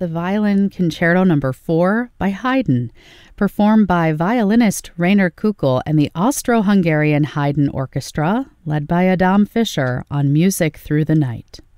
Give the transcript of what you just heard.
the Violin Concerto No. 4 by Haydn, performed by violinist Rainer Kukl and the Austro-Hungarian Haydn Orchestra, led by Adam Fischer on Music Through the Night.